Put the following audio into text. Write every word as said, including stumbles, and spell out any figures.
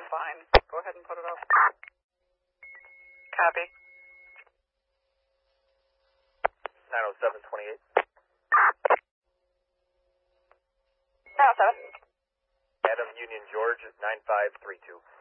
fine. Go ahead and put it up. Copy. nine oh seven twenty-eight. nine oh seven. Adam Union George, nine five three two.